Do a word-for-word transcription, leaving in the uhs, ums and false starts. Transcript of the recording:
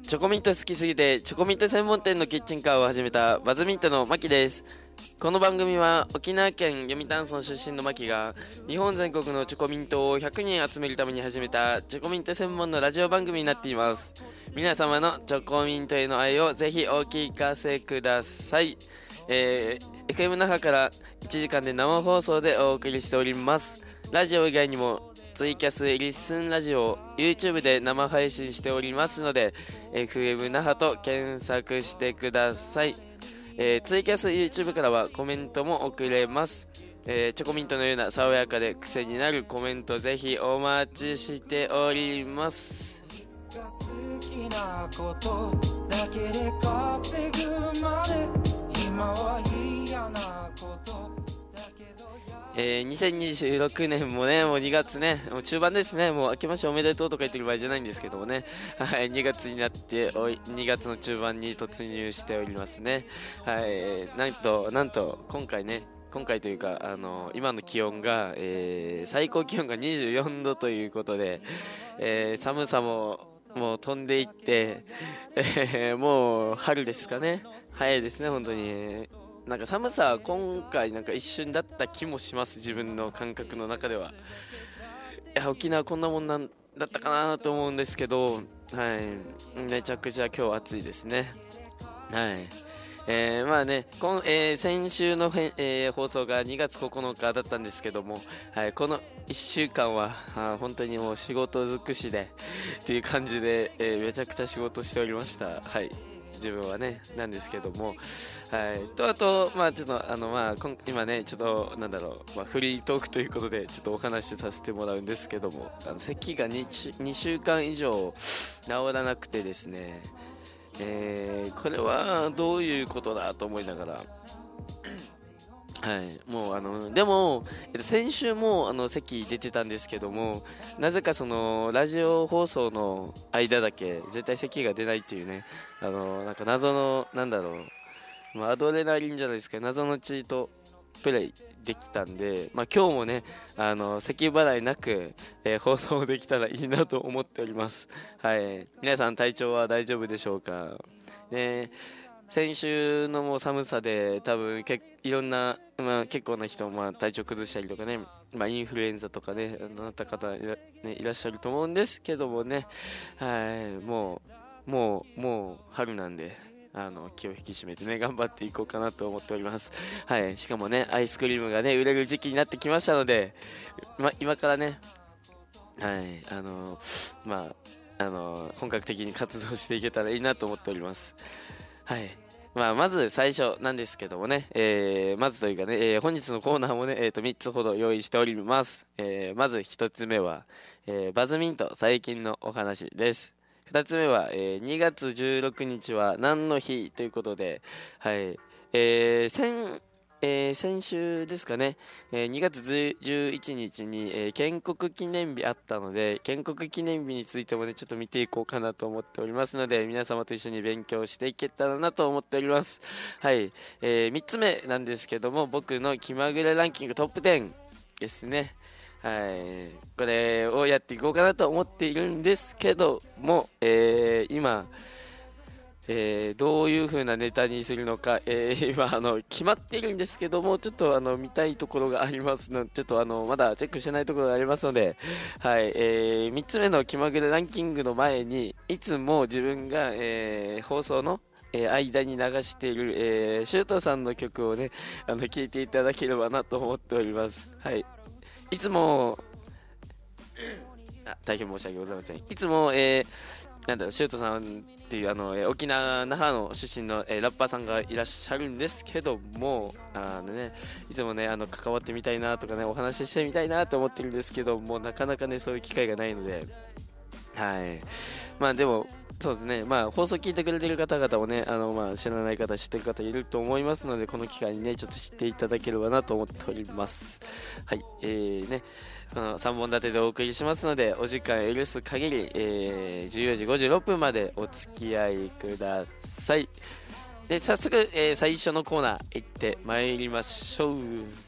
チョコミント好きすぎてチョコミント専門店のキッチンカーを始めたバズミントのマキです。この番組は沖縄県読谷村出身のマキが日本全国のチョコミントをひゃくにん集めるために始めたチョコミント専門のラジオ番組になっています。皆様のチョコミントへの愛をぜひお聞かせください。えー、エフエム 那覇からいちじかんで生放送でお送りしております。ラジオ以外にもツイキャス、リッスンラジオ、YouTube で生配信しておりますので エフエム 那覇と検索してください。えー、ツイキャス、YouTube からはコメントも送れます。えー、チョコミントのような爽やかで癖になるコメントぜひお待ちしております。好きなことだけで稼ぐまで今は嫌なことえー、にせんにじゅうろくねんもね、もうにがつね、もう中盤ですね。もう明けましておめでとうとか言ってる場合じゃないんですけどもね。はい、にがつになっておい、にがつの中盤に突入しておりますね。はい、なんと、なんと、今回ね、今回というか、あの、今の気温が、えー、最高気温がにじゅうよんどということで、えー、寒さも、もう飛んでいって、えー、もう春ですかね。早いですね、本当に。なんか寒さは今回なんか一瞬だった気もします。自分の感覚の中では。いや、沖縄こんなもんなんだったかなと思うんですけど、はい、めちゃくちゃ今日暑いですね。はい。えー、まあね、今えー、先週のへ、えー、放送がにがつここのかだったんですけども、はい、このいっしゅうかんはあ本当にもう仕事尽くしでっていう感じで、えー、めちゃくちゃ仕事しておりました。はい。自分はねなんですけども、はい、とあとまあちょっとあのまあ今ねちょっとなんだろう、まあ、フリートークということでちょっとお話しさせてもらうんですけども、あの咳が 2, にしゅうかん以上治らなくてですね、えー、これはどういうことだと思いながら、はい、もうあのでも、えっと、先週もあの席出てたんですけども、なぜかそのラジオ放送の間だけ絶対席が出ないっていうね、あのなんか謎のなんだろう、まあ、アドレナリンじゃないですか、謎のチートプレイできたんで、まあ、今日もねあの咳払いなく、えー、放送できたらいいなと思っております。はい、皆さん体調は大丈夫でしょうかね。先週のもう寒さで多分けいろんな、まあ、結構な人もまあ体調崩したりとかね、まあ、インフルエンザとかねなった方い ら,、ね、いらっしゃると思うんですけどもね、はい、もうもうもう春なんであの気を引き締めてね頑張っていこうかなと思っております。はい、しかもねアイスクリームがね売れる時期になってきましたので、ま、今からね、はいあのまああの本格的に活動していけたらいいなと思っております。はい。まあ、まず最初なんですけどもね、えー、まずというかね、えー、本日のコーナーもね、えー、とみっつほど用意しております。えー、まずひとつめは、えー、バズミント最近のお話です。ふたつめは、えー、にがつじゅうろくにちは何の日ということで、はい、えー、先えー、先週ですかね、えー、にがつじゅういちにちに、えー、建国記念日あったので、建国記念日についてもね、ちょっと見ていこうかなと思っておりますので、皆様と一緒に勉強していけたらなと思っております。はい、えー、みっつめなんですけども、僕の気まぐれランキングトップじゅうですね。はい、これをやっていこうかなと思っているんですけども、えー、今、えー、どういう風なネタにするのか、えー、今あの決まっているんですけども、ちょっとあの見たいところがありますので、ちょっとあのまだチェックしてないところがありますので、はい、えー、みっつめの気まぐれランキングの前にいつも自分が、えー、放送のえー、間に流している、えー、シュートさんの曲をねあの聴いていただければなと思っております。はい、いつもあ大変申し訳ございません。いつも、えー、なんだろうシュートさんっていうあの、えー、沖縄那覇の出身の、えー、ラッパーさんがいらっしゃるんですけども、あのねいつもねあの関わってみたいなとかねお話ししてみたいなと思ってるんですけども、なかなかねそういう機会がないので、はいまあでもそうですね、まあ放送聞いてくれてる方々もねあの、まあ、知らない方知ってる方いると思いますので、この機会にねちょっと知っていただければなと思っております。はい、えーねこのさんぼん立てでお送りしますので、お時間許す限り、えー、じゅうよじごじゅうろっぷんまでお付き合いください。で早速、えー、最初のコーナー行ってまいりましょう。